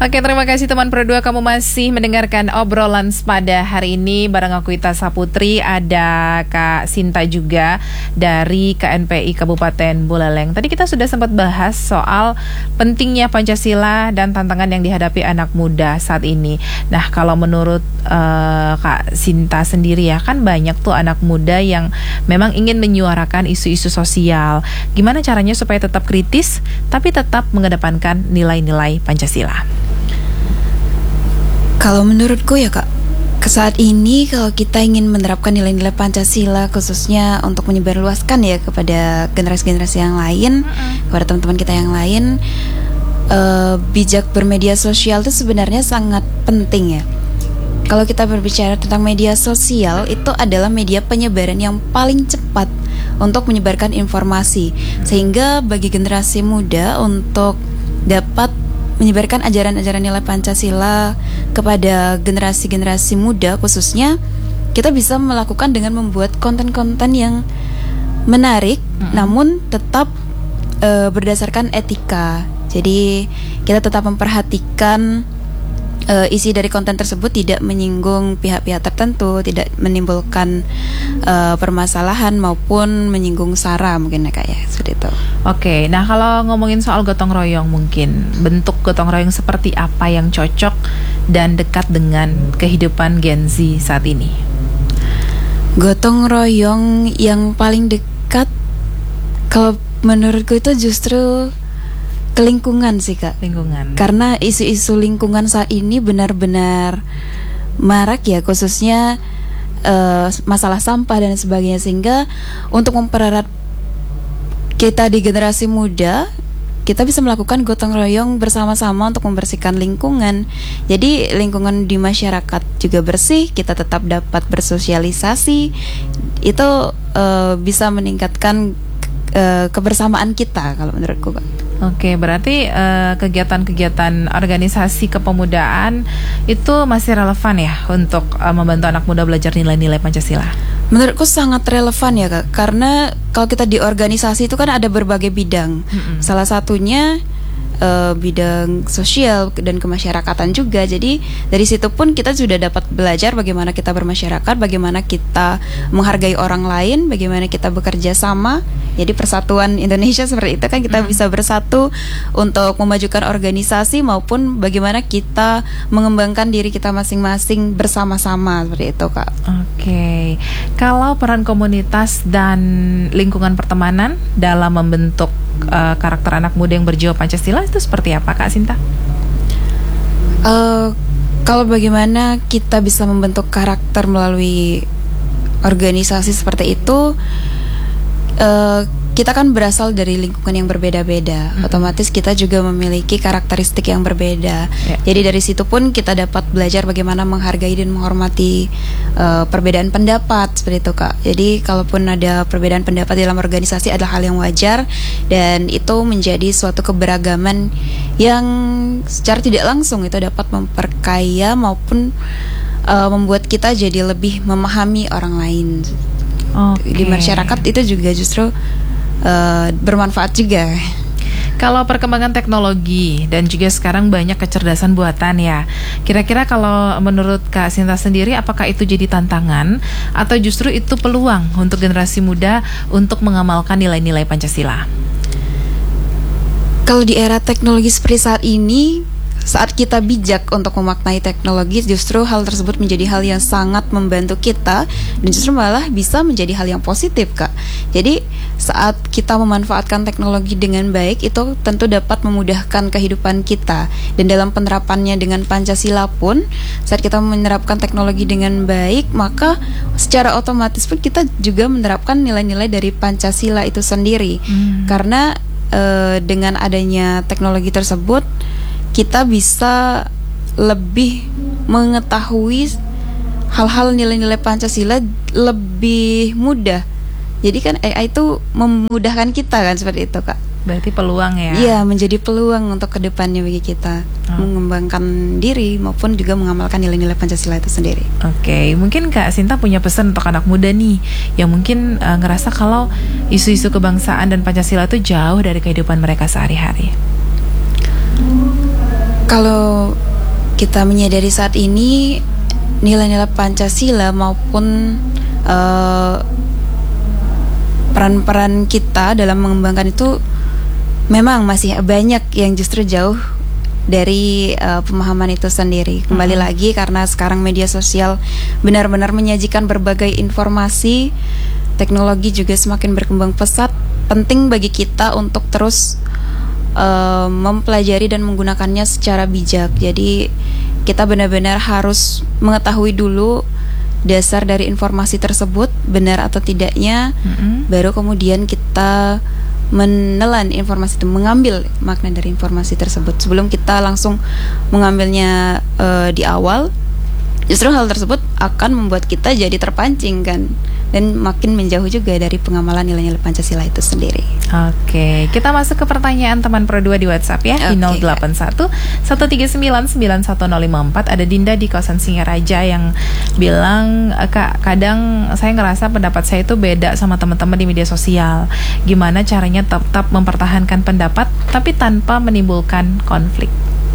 Oke, terima kasih teman Pro 2, kamu masih mendengarkan obrolan pada hari ini bareng aku Ita Saputri, ada Kak Sinta juga dari KNPI Kabupaten Buleleng. Tadi kita sudah sempat bahas soal pentingnya Pancasila dan tantangan yang dihadapi anak muda saat ini. Nah, kalau menurut Kak Sinta sendiri ya, kan banyak tuh anak muda yang memang ingin menyuarakan isu-isu sosial. Gimana caranya supaya tetap kritis tapi tetap mengedepankan nilai-nilai Pancasila? Kalau menurutku ya Kak, saat ini kalau kita ingin menerapkan nilai-nilai Pancasila khususnya untuk menyebarluaskan ya kepada generasi-generasi yang lain, kepada teman-teman kita yang lain, bijak bermedia sosial itu sebenarnya sangat penting ya. Kalau kita berbicara tentang media sosial, itu adalah media penyebaran yang paling cepat untuk menyebarkan informasi, sehingga bagi generasi muda untuk dapat menyebarkan ajaran-ajaran nilai Pancasila kepada generasi-generasi muda khususnya, kita bisa melakukan dengan membuat konten-konten yang menarik namun tetap berdasarkan etika. Jadi kita tetap memperhatikan isi dari konten tersebut tidak menyinggung pihak-pihak tertentu, tidak menimbulkan permasalahan maupun menyinggung SARA mungkin ya Kak ya, seperti itu. Oke, nah kalau ngomongin soal gotong royong, mungkin bentuk gotong royong seperti apa yang cocok dan dekat dengan kehidupan Gen Z saat ini? Gotong royong yang paling dekat kalau menurutku itu justru ke lingkungan sih Kak. Lingkungan. Karena isu-isu lingkungan saat ini benar-benar marak ya, khususnya masalah sampah dan sebagainya, sehingga untuk mempererat kita di generasi muda, kita bisa melakukan gotong royong bersama-sama untuk membersihkan lingkungan. Jadi lingkungan di masyarakat juga bersih, kita tetap dapat bersosialisasi. Itu bisa meningkatkan kebersamaan kita kalau menurutku Kak. Oke, berarti kegiatan-kegiatan organisasi kepemudaan itu masih relevan ya untuk membantu anak muda belajar nilai-nilai Pancasila? Menurutku sangat relevan ya Kak, karena kalau kita di organisasi itu kan ada berbagai bidang. Salah satunya bidang sosial dan kemasyarakatan juga. Jadi dari situ pun kita sudah dapat belajar bagaimana kita bermasyarakat, bagaimana kita menghargai orang lain, bagaimana kita bekerja sama. Jadi persatuan Indonesia seperti itu kan, kita bisa bersatu untuk memajukan organisasi maupun bagaimana kita mengembangkan diri kita masing-masing bersama-sama, seperti itu Kak. Oke, kalau peran komunitas dan lingkungan pertemanan dalam membentuk karakter anak muda yang berjiwa Pancasila itu seperti apa Kak Sinta? Kalau bagaimana kita bisa membentuk karakter melalui organisasi seperti itu, kita kan berasal dari lingkungan yang berbeda-beda, otomatis kita juga memiliki karakteristik yang berbeda. Jadi dari situ pun kita dapat belajar bagaimana menghargai dan menghormati perbedaan pendapat, seperti itu Kak. Jadi kalaupun ada perbedaan pendapat dalam organisasi adalah hal yang wajar, dan itu menjadi suatu keberagaman yang secara tidak langsung itu dapat memperkaya maupun membuat kita jadi lebih memahami orang lain. Di masyarakat itu juga justru bermanfaat juga. Kalau perkembangan teknologi dan juga sekarang banyak kecerdasan buatan ya, kira-kira kalau menurut Kak Sinta sendiri, apakah itu jadi tantangan atau justru itu peluang untuk generasi muda untuk mengamalkan nilai-nilai Pancasila? Kalau di era teknologi seperti saat ini, saat kita bijak untuk memaknai teknologi, justru hal tersebut menjadi hal yang sangat membantu kita, dan justru malah bisa menjadi hal yang positif Kak. Jadi saat kita memanfaatkan teknologi dengan baik, itu tentu dapat memudahkan kehidupan kita. Dan dalam penerapannya dengan Pancasila pun, saat kita menerapkan teknologi dengan baik, maka secara otomatis pun kita juga menerapkan nilai-nilai dari Pancasila itu sendiri. Karena dengan adanya teknologi tersebut, kita bisa lebih mengetahui hal-hal nilai-nilai Pancasila lebih mudah. Jadi kan AI itu memudahkan kita kan, seperti itu Kak. Berarti peluang ya? Iya, menjadi peluang untuk kedepannya bagi kita mengembangkan diri maupun juga mengamalkan nilai-nilai Pancasila itu sendiri. Oke, mungkin Kak Sinta punya pesan untuk anak muda nih yang mungkin ngerasa kalau isu-isu kebangsaan dan Pancasila itu jauh dari kehidupan mereka sehari-hari. Kalau kita menyadari saat ini nilai-nilai Pancasila maupun peran-peran kita dalam mengembangkan itu memang masih banyak yang justru jauh dari pemahaman itu sendiri. Kembali lagi karena sekarang media sosial benar-benar menyajikan berbagai informasi, teknologi juga semakin berkembang pesat. Penting bagi kita untuk terus mempelajari dan menggunakannya secara bijak. Jadi kita benar-benar harus mengetahui dulu dasar dari informasi tersebut benar atau tidaknya, baru kemudian kita menelan informasi itu, mengambil makna dari informasi tersebut sebelum kita langsung mengambilnya di awal. Justru hal tersebut akan membuat kita jadi terpancing kan, dan makin menjauh juga dari pengamalan nilai-nilai Pancasila itu sendiri. Oke, kita masuk ke pertanyaan teman Pro 2 di WhatsApp ya, di 081 139 91054. Ada Dinda di kawasan Singaraja yang bilang, Kak, kadang saya ngerasa pendapat saya itu beda sama teman-teman di media sosial. Gimana caranya tetap mempertahankan pendapat tapi tanpa menimbulkan konflik?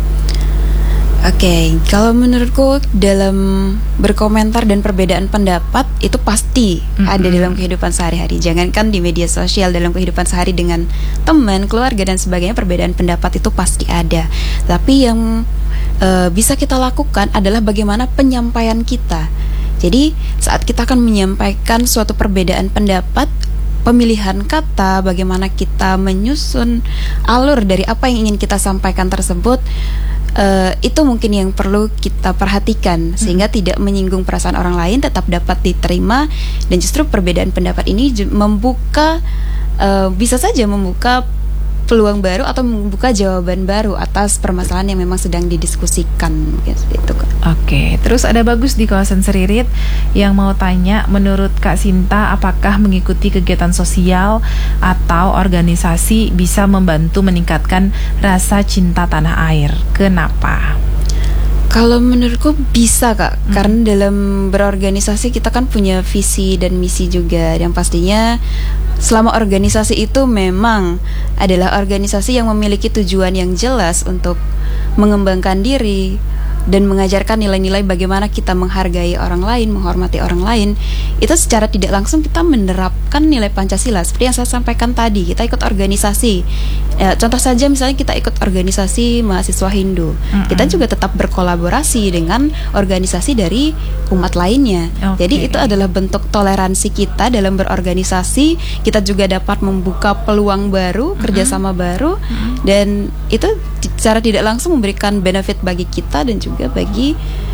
Oke, kalau menurutku dalam berkomentar dan perbedaan pendapat itu pasti ada dalam kehidupan sehari-hari. Jangankan di media sosial, dalam kehidupan sehari dengan teman, keluarga dan sebagainya, perbedaan pendapat itu pasti ada. Tapi yang bisa kita lakukan adalah bagaimana penyampaian kita. Jadi saat kita akan menyampaikan suatu perbedaan pendapat, pemilihan kata, bagaimana kita menyusun alur dari apa yang ingin kita sampaikan tersebut, itu mungkin yang perlu kita perhatikan sehingga tidak menyinggung perasaan orang lain, tetap dapat diterima. Dan justru perbedaan pendapat ini membuka, bisa saja membuka peluang baru atau membuka jawaban baru atas permasalahan yang memang sedang didiskusikan gitu. Oke, terus ada Bagus di kawasan Seririt yang mau tanya, menurut Kak Sinta, apakah mengikuti kegiatan sosial atau organisasi bisa membantu meningkatkan rasa cinta tanah air? Kenapa? Kalau menurutku bisa Kak, karena dalam berorganisasi kita kan punya visi dan misi juga, yang pastinya selama organisasi itu memang adalah organisasi yang memiliki tujuan yang jelas untuk mengembangkan diri dan mengajarkan nilai-nilai bagaimana kita menghargai orang lain, menghormati orang lain. Itu secara tidak langsung kita menerapkan nilai Pancasila. Seperti yang saya sampaikan tadi, kita ikut organisasi. Contoh saja misalnya kita ikut organisasi mahasiswa Hindu. Kita juga tetap berkolaborasi dengan organisasi dari umat lainnya. Jadi itu adalah bentuk toleransi kita dalam berorganisasi. Kita juga dapat membuka peluang baru, kerjasama baru, dan itu secara tidak langsung memberikan benefit bagi kita dan juga bagi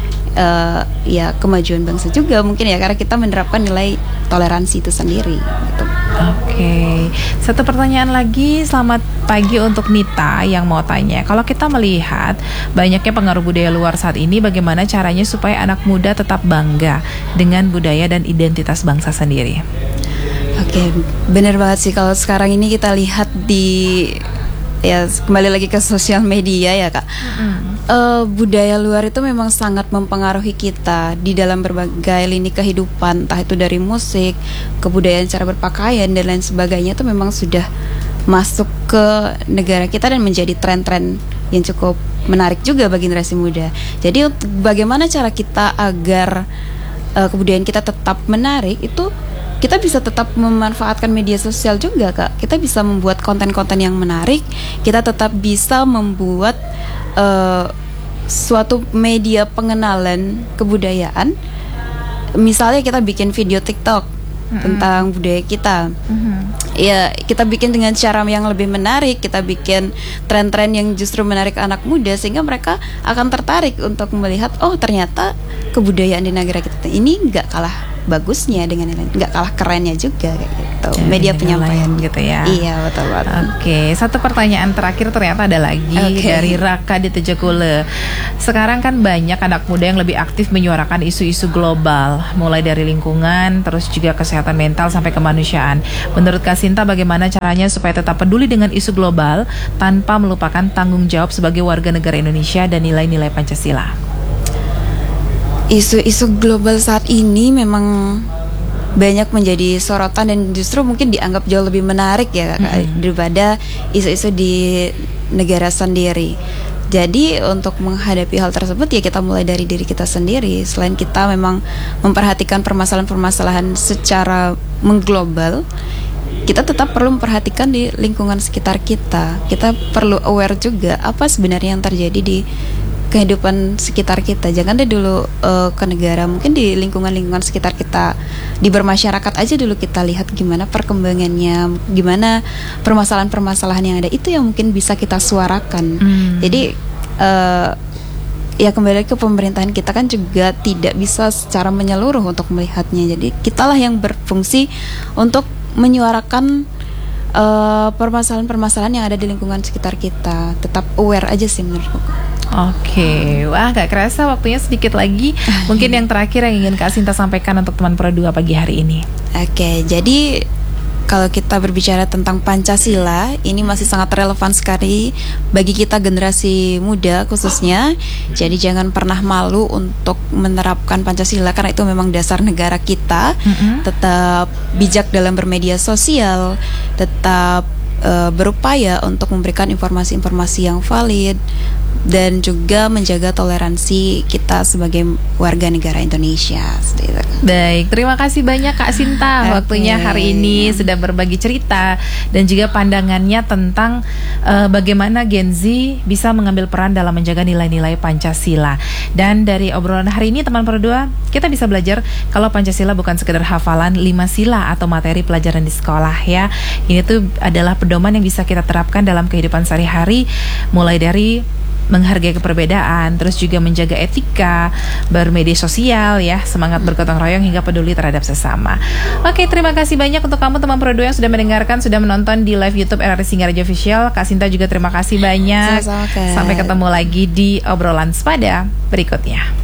ya kemajuan bangsa juga mungkin ya, karena kita menerapkan nilai toleransi itu sendiri gitu. Oke, satu pertanyaan lagi. Selamat pagi untuk Nita yang mau tanya, kalau kita melihat banyaknya pengaruh budaya luar saat ini, bagaimana caranya supaya anak muda tetap bangga dengan budaya dan identitas bangsa sendiri? Oke, benar banget sih kalau sekarang ini kita lihat di, ya kembali lagi ke sosial media ya Kak. Budaya luar itu memang sangat mempengaruhi kita di dalam berbagai lini kehidupan, entah itu dari musik, kebudayaan, cara berpakaian dan lain sebagainya, itu memang sudah masuk ke negara kita dan menjadi tren-tren yang cukup menarik juga bagi generasi muda. Jadi bagaimana cara kita agar kebudayaan kita tetap menarik, itu kita bisa tetap memanfaatkan media sosial juga Kak. Kita bisa membuat konten-konten yang menarik. Kita tetap bisa membuat suatu media pengenalan kebudayaan. Misalnya kita bikin video TikTok tentang budaya kita. Ya, kita bikin dengan cara yang lebih menarik. Kita bikin tren-tren yang justru menarik anak muda, sehingga mereka akan tertarik untuk melihat, oh ternyata kebudayaan di negara kita ini nggak kalah bagusnya dengan yang lain, nggak kalah kerennya juga kayak gitu. Ya, media penyampaian gitu ya. Iya, betul banget. Oke, satu pertanyaan terakhir ternyata ada lagi dari Raka di Tejakule. Sekarang kan banyak anak muda yang lebih aktif menyuarakan isu-isu global, mulai dari lingkungan, terus juga kesehatan mental sampai kemanusiaan. Menurut Kak Sinta, bagaimana caranya supaya tetap peduli dengan isu global tanpa melupakan tanggung jawab sebagai warga negara Indonesia dan nilai-nilai Pancasila? Isu-isu global saat ini memang banyak menjadi sorotan dan justru mungkin dianggap jauh lebih menarik ya daripada isu-isu di negara sendiri. Jadi untuk menghadapi hal tersebut ya kita mulai dari diri kita sendiri. Selain kita memang memperhatikan permasalahan-permasalahan secara mengglobal, kita tetap perlu memperhatikan di lingkungan sekitar kita. Kita perlu aware juga apa sebenarnya yang terjadi di kehidupan sekitar kita. Jangan deh dulu ke negara, mungkin di lingkungan-lingkungan sekitar kita, di bermasyarakat aja dulu kita lihat gimana perkembangannya, gimana permasalahan-permasalahan yang ada, itu yang mungkin bisa kita suarakan. Jadi ya kembali ke pemerintahan kita kan juga tidak bisa secara menyeluruh untuk melihatnya. Jadi kitalah yang berfungsi untuk menyuarakan permasalahan-permasalahan yang ada di lingkungan sekitar kita. Tetap aware aja sih menurutku. Oke, wah gak kerasa waktunya sedikit lagi. Mungkin yang terakhir yang ingin Kak Sinta sampaikan untuk teman Pro 2 pagi hari ini. Oke, jadi kalau kita berbicara tentang Pancasila, ini masih sangat relevan sekali bagi kita generasi muda khususnya. Jadi jangan pernah malu untuk menerapkan Pancasila karena itu memang dasar negara kita. Tetap bijak dalam bermedia sosial, tetap berupaya untuk memberikan informasi-informasi yang valid, dan juga menjaga toleransi kita sebagai warga negara Indonesia. Baik, terima kasih banyak Kak Sinta waktunya hari ini sudah berbagi cerita dan juga pandangannya tentang bagaimana Gen Z bisa mengambil peran dalam menjaga nilai-nilai Pancasila. Dan dari obrolan hari ini teman Pro 2, kita bisa belajar kalau Pancasila bukan sekedar hafalan 5 sila atau materi pelajaran di sekolah ya. Ini tuh adalah pedoman yang bisa kita terapkan dalam kehidupan sehari-hari, mulai dari menghargai keperbedaan, terus juga menjaga etika, bermedia sosial ya, semangat bergotong royong hingga peduli terhadap sesama. Oke, terima kasih banyak untuk kamu teman Pro 2 yang sudah mendengarkan, sudah menonton di live YouTube RRI Singaraja Official. Kak Sinta juga terima kasih banyak. Sama-sama, Kak. Sampai ketemu lagi di obrolan sepada berikutnya.